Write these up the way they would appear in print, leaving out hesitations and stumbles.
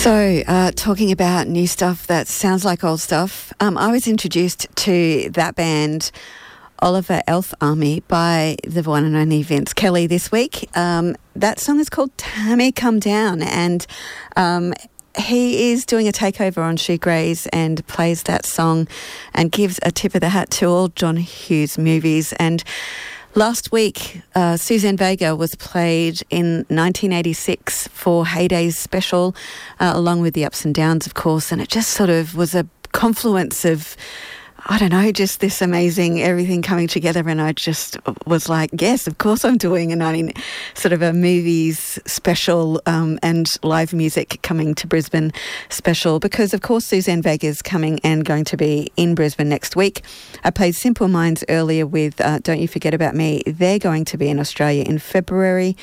So, talking about new stuff that sounds like old stuff, I was introduced to that band, Oliver Elf Army, by the one and only Vince Kelly this week. That song is called Tammy Come Down, and he is doing a takeover on Shoegaze and plays that song and gives a tip of the hat to all John Hughes movies. And last week, Suzanne Vega was played in 1986 for Heyday's special, along with the Ups and Downs, of course, and it just sort of was a confluence of, I don't know, just this amazing everything coming together, and I just was like, yes, of course I'm doing a movies special and live music coming to Brisbane special, because of course Suzanne Vega is coming and going to be in Brisbane next week. I played Simple Minds earlier with Don't You Forget About Me. They're going to be in Australia in February.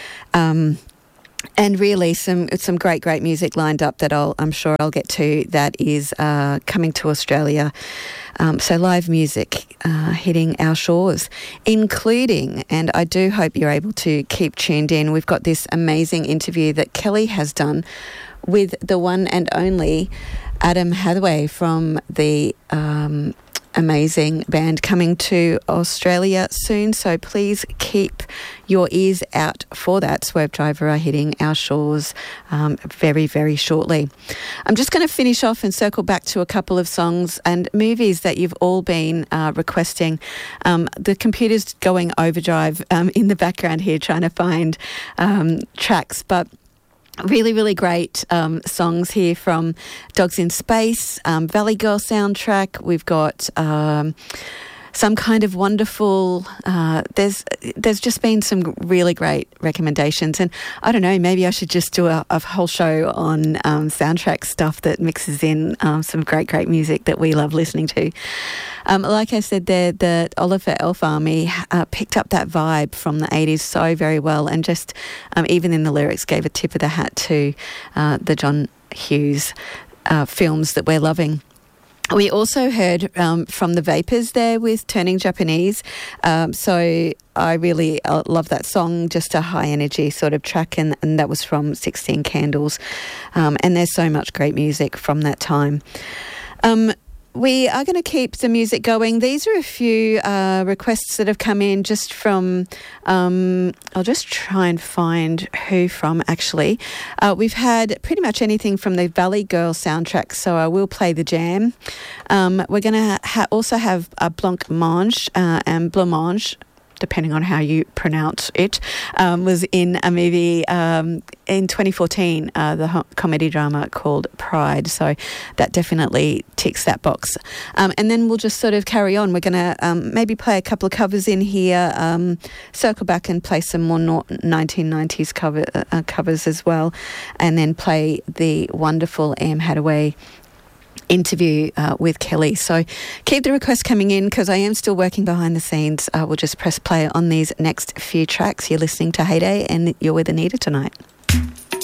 And really some great music lined up that I'm sure I'll get to, that is coming to Australia. So live music hitting our shores, including, and I do hope you're able to keep tuned in, we've got this amazing interview that Kelly has done with the one and only Adam Hathaway from the amazing band coming to Australia soon. So please keep your ears out for that. Swerve Driver are hitting our shores very, very shortly. I'm just going to finish off and circle back to a couple of songs and movies that you've all been requesting. The computer's going overdrive in the background here trying to find tracks, but really great songs here from Dogs in Space, Valley Girl soundtrack. We've got Some Kind of Wonderful. There's just been some really great recommendations, and I don't know, maybe I should just do a whole show on soundtrack stuff that mixes in some great music that we love listening to. Like I said there, the Oliver Elf Army picked up that vibe from the 80s so very well, and just even in the lyrics gave a tip of the hat to the John Hughes films that we're loving. We also heard from the Vapors there with Turning Japanese. So I really love that song, just a high energy sort of track, and that was from 16 Candles. And there's so much great music from that time. We are going to keep the music going. These are a few requests that have come in just from, I'll just try and find who from actually. We've had pretty much anything from the Valley Girl soundtrack, so I will play the jam. We're going to also have a Blancmange and Blancmange, depending on how you pronounce it, was in a movie in 2014, the comedy drama called Pride. So that definitely ticks that box. And then we'll just sort of carry on. We're going to maybe play a couple of covers in here, circle back and play some more 1990s covers as well, and then play the wonderful Am Hathaway interview with Kelly. So keep the requests coming in, because I am still working behind the scenes. We'll just press play on these next few tracks. You're listening to Heyday, and you're with Anita tonight.